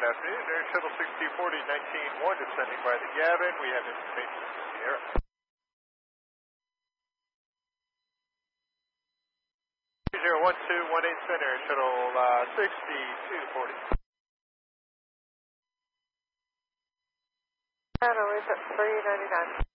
afternoon. Air Shuttle 6240, 19-1, descending by the Gavin. We have information from Sierra. 01218 Center, Shuttle 6240. And always at 399.